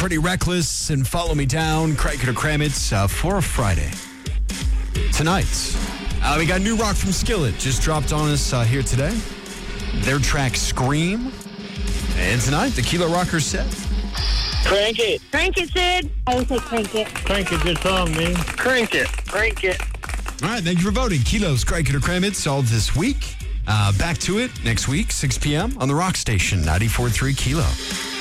Pretty Reckless and Follow Me Down, Crank It or Cram It for a Friday. Tonight, we got new rock from Skillet. Just dropped on us here today. Their track Scream. And tonight, the Kilo Rockers set. Crank it. Crank it, Sid. I would say crank it. Crank it, good song, man. Crank it. Crank it. All right, thank you for voting. Kilo's Crank It or Cram It all this week. Back to it next week, 6 p.m. on the Rock Station, 94.3 Kilo.